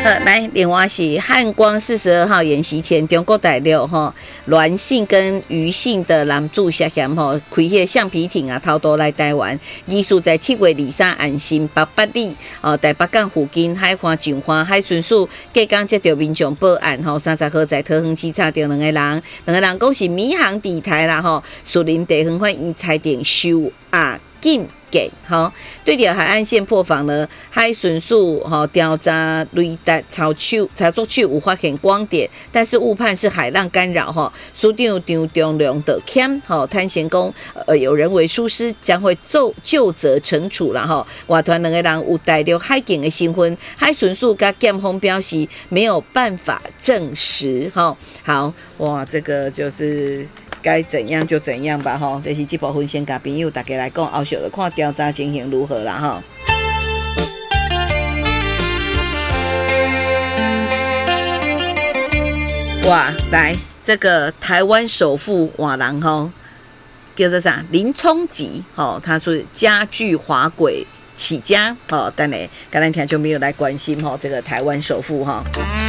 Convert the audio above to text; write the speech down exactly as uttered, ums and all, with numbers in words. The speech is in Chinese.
呃，来，另外是汉光四十二号演习前，中国大陆吼男性跟女性的男主涉嫌吼开迄个橡皮艇啊，偷渡来台湾，疑似在七月二三暗时八八里哦，台北港附近海花上花海巡署隔天接到民众报案吼，三十号在桃园市查到两个人，两个人讲是米行地台啦吼，树林地方法院裁定收押禁。好，对着海岸线破防呢，海巡署哈调查雷达操手操作器无发现光点，但是误判是海浪干扰哈。署长张忠良的欠哈探险工呃有人为疏失，将会就就责惩处了哈。外团两个人有带着海警的身份，海巡署跟检方表示没有办法证实哈。好哇，这个就是。该怎样就怎样吧，吼！这是这部分先跟朋友大家来讲，后续就看调查情形如何啦，吼。哇，来这个台湾首富瓦郎吼，叫做啥？林聪吉，吼，他是家具滑轨起家，哦，当然，刚才听就没有来关心吼这个台湾首富哈。